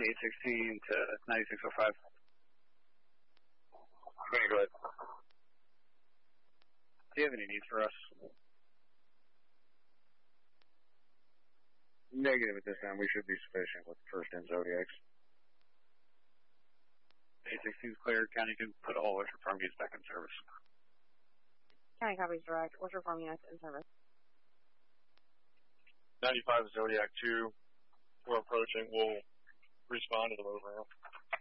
816 to 9605. Okay, go ahead. Do you have any needs for us? Negative at this time. We should be sufficient with the first in Zodiacs. 816 is cleared. County can put all Orchard Farm units back in service. County copies direct. Orchard Farm units in service. 95 Zodiac 2. We're approaching. We'll respond to the load ramp.